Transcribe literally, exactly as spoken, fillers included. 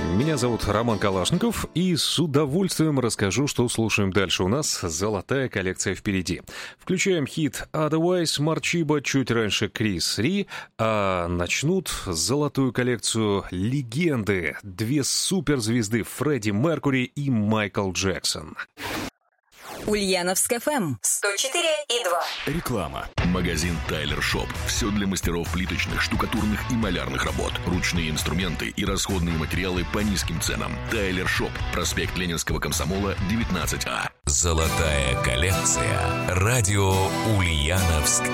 Меня зовут Роман Калашников, и с удовольствием расскажу, что слушаем дальше. У нас золотая коллекция впереди. Включаем хит «Otherwise» Марчибо, чуть раньше Крис Ри, а начнут золотую коллекцию легенды. Две суперзвезды Фредди Меркьюри и Майкл Джексон. Ульяновск эф эм сто четыре и два. Реклама. Магазин Тайлер Шоп. Все для мастеров плиточных, штукатурных и малярных работ. Ручные инструменты и расходные материалы по низким ценам. Тайлер Шоп. Проспект Ленинского комсомола, девятнадцать А. Золотая коллекция. Радио Ульяновск